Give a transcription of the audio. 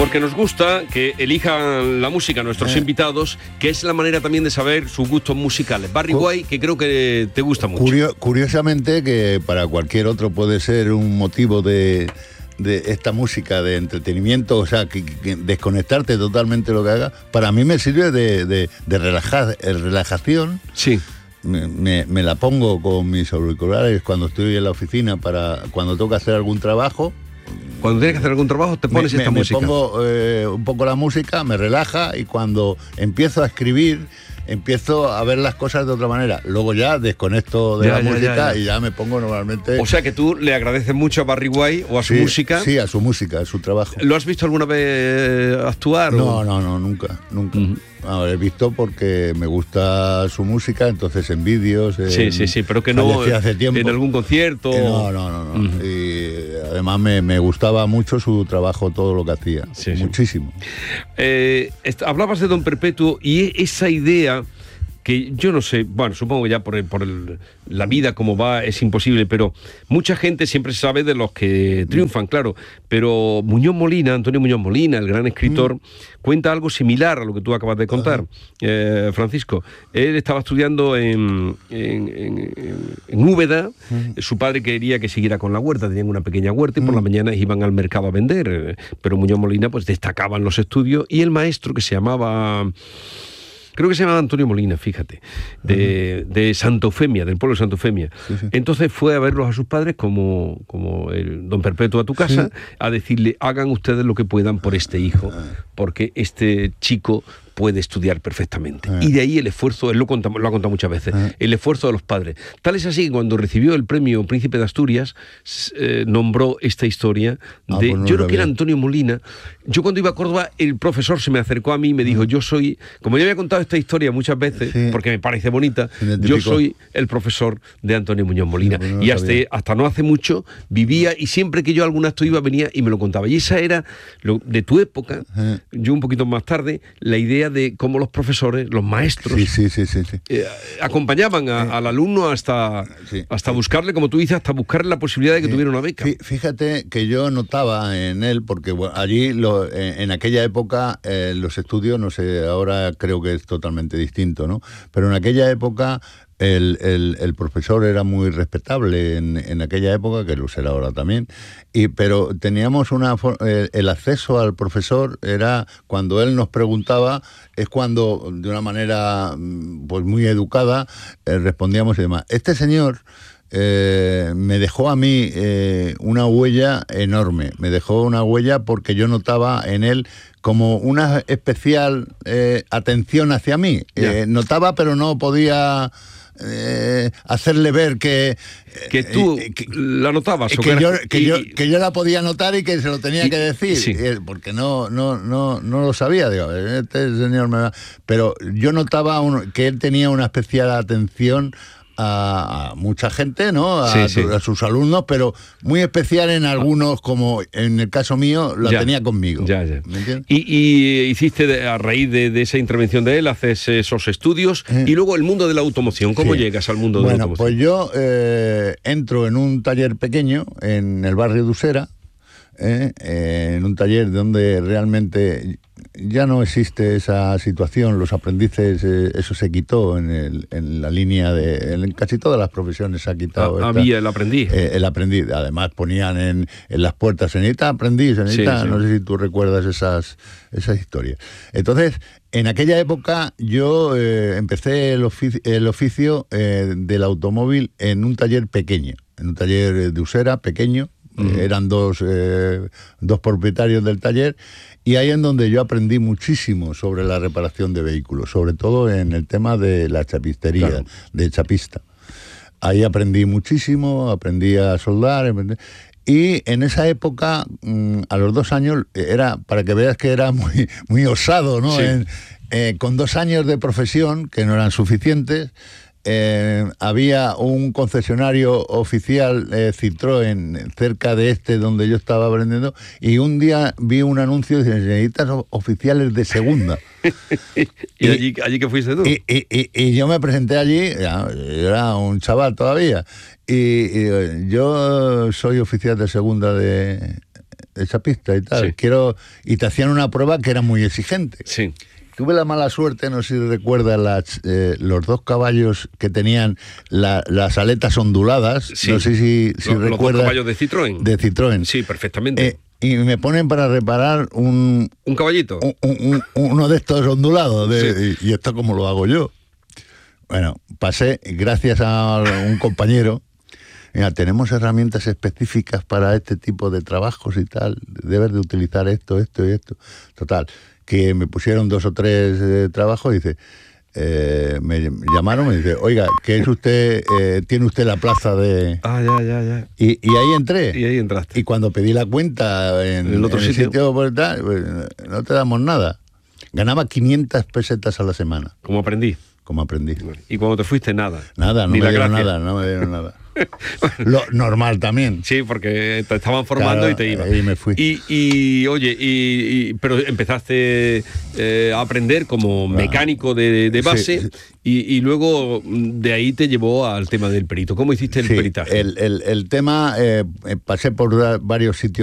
Porque nos gusta que elijan la música nuestros invitados, que es la manera también de saber sus gustos musicales. Barry White, que creo que te gusta mucho. Curiosamente, que para cualquier otro puede ser un motivo de esta música de entretenimiento, o sea, que desconectarte totalmente de lo que haga, para mí me sirve de relajación. Sí. Me la pongo con mis auriculares cuando estoy en la oficina, para cuando tengo que hacer algún trabajo. Cuando tienes que hacer algún trabajo te pones esta música. Me pongo un poco la música, me relaja, y cuando empiezo a escribir empiezo a ver las cosas de otra manera. Luego ya desconecto de la música y ya me pongo normalmente... O sea que tú le agradeces mucho a Barry White o a su música. Sí, a su música, a su trabajo. ¿Lo has visto alguna vez actuar? No, nunca. He visto porque me gusta su música, entonces en vídeos... Sí, pero que no hace tiempo, en algún concierto. No. Y además me gustaba mucho su trabajo, todo lo que hacía. Muchísimo. Hablabas de Don Perpetuo y esa idea que yo no sé, bueno, supongo que ya por la vida como va es imposible, pero mucha gente siempre sabe de los que triunfan, claro, pero Antonio Muñoz Molina, el gran escritor, cuenta algo similar a lo que tú acabas de contar, Francisco. Él estaba estudiando en Úbeda, su padre quería que siguiera con la huerta, tenían una pequeña huerta y por la mañana iban al mercado a vender, pero Muñoz Molina pues destacaba en los estudios, y el maestro, que se llamaba... Creo que se llamaba Antonio Molina, fíjate, de Santa Eufemia, del pueblo de Santa Eufemia. Sí. Entonces fue a verlos a sus padres, como el Don Perpetuo, a tu casa, a decirle: hagan ustedes lo que puedan por este hijo, porque este chico puede estudiar perfectamente. Y de ahí el esfuerzo, él lo ha contado muchas veces, el esfuerzo de los padres. Tal es así que cuando recibió el premio Príncipe de Asturias, nombró esta historia de... Pues no, yo creo que era Antonio Molina. Yo cuando iba a Córdoba, el profesor se me acercó a mí y me dijo: yo soy... Como yo había contado esta historia muchas veces, porque me parece bonita, yo soy el profesor de Antonio Muñoz Molina. Pues no, y hasta no hace mucho vivía, y siempre que yo a algún acto iba, venía y me lo contaba. Y esa era, de tu época, yo un poquito más tarde, la idea de cómo los profesores, los maestros, acompañaban al alumno hasta buscarle, como tú dices, hasta buscarle la posibilidad de que tuviera una beca. Fíjate que yo notaba en él, porque allí en aquella época los estudios, no sé, ahora creo que es totalmente distinto, ¿no? Pero en aquella época el profesor era muy respetable en aquella época, que lo será ahora también, pero teníamos el acceso al profesor era cuando él nos preguntaba, es cuando de una manera pues muy educada respondíamos y demás. Este señor me dejó a mí una huella enorme, me dejó una huella porque yo notaba en él como una especial atención hacia mí. Notaba, pero no podía hacerle ver que tú la notabas, que yo la podía notar y que se lo tenía que decir, porque no lo sabía. Digo, este señor pero yo notaba que él tenía una especial atención a mucha gente, ¿no? A sus alumnos, pero muy especial en algunos, como en el caso mío, tenía conmigo. ¿Me entiendes? Y hiciste, a raíz de esa intervención de él, haces esos estudios, y luego el mundo de la automoción. ¿Cómo llegas al mundo de la automoción? Pues yo entro en un taller pequeño en el barrio de Usera, en un taller donde realmente ya no existe esa situación, los aprendices, eso se quitó en la línea en casi todas las profesiones se ha quitado. Había el aprendiz. El aprendiz, además ponían en las puertas: se necesita aprendiz, no sé si tú recuerdas esas historias. Entonces, en aquella época yo empecé el oficio del automóvil en un taller pequeño, en un taller de Usera pequeño. Eran dos propietarios del taller, y ahí en donde yo aprendí muchísimo sobre la reparación de vehículos, sobre todo en el tema de la chapistería, de chapista. Ahí aprendí muchísimo, aprendí a soldar, y en esa época, a los 2 años, era, para que veas que era muy, muy osado, ¿no? Con 2 años de profesión, que no eran suficientes, había un concesionario oficial Citroën cerca de donde yo estaba aprendiendo, y un día vi un anuncio de necesitas oficiales de segunda. ¿Y allí que fuiste tú? Y yo me presenté allí, era un chaval todavía, y yo soy oficial de segunda esa pista y tal. Sí. Y te hacían una prueba que era muy exigente. Sí. Tuve la mala suerte, no sé si recuerdas, los 2 caballos que tenían las aletas onduladas. Sí. No sé si recuerdas. Los 2 caballos de Citroën. De Citroën. Sí, perfectamente. Y me ponen para reparar ¿Un caballito? uno de estos ondulados. Sí. ¿Y esto cómo lo hago yo? Bueno, pasé, gracias a un compañero. Mira, tenemos herramientas específicas para este tipo de trabajos y tal. Debes de utilizar esto, esto y esto. Total, que me pusieron 2 o 3 trabajos y dice, me llamaron y me dice, oiga, ¿qué es usted? ¿Tiene usted la plaza de...? Ya. Y ahí entré. Y ahí entraste. Y cuando pedí la cuenta en el otro sitio pues, tal, pues, no te damos nada. Ganaba 500 pesetas a la semana. Como aprendí. Y cuando te fuiste, nada. Nada, no me dieron nada. Lo normal también. Sí, porque te estaban formando, claro, y te ibas. Y me fui. Pero empezaste a aprender como mecánico de base, sí. Y luego de ahí te llevó al tema del perito. ¿Cómo hiciste el peritaje? El tema, pasé por varios sitios